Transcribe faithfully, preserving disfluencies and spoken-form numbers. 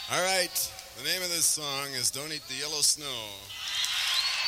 All right, the name of this song is Don't Eat the Yellow Snow.